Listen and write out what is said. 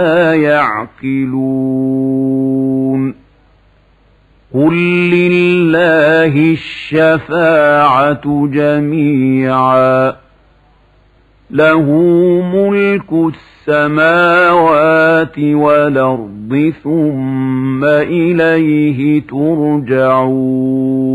لا يعقلون قل لله الشفاعة جميعا له ملك السماوات والأرض ثم إليه ترجعون